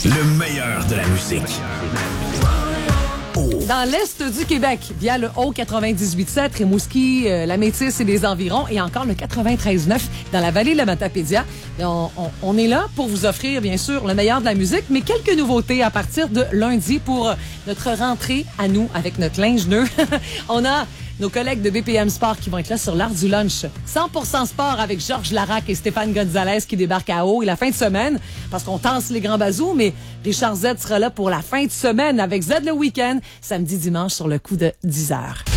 Le meilleur de la musique. Dans l'Est du Québec, via le haut 98.7, Rimouski, la Métis et les environs, et encore le 93.9 dans la vallée de la Matapédia. On est là pour vous offrir, bien sûr, le meilleur de la musique, mais quelques nouveautés à partir de lundi pour notre rentrée à nous avec notre linge nœud. On a nos collègues de BPM Sport qui vont être là sur l'art du lunch. 100% sport avec Georges Larac et Stéphane Gonzalez qui débarquent à Haut. Et la fin de semaine, parce qu'on tasse les grands bazous, mais Richard Z sera là pour la fin de semaine avec Z le week-end, samedi, dimanche sur le coup de 10h.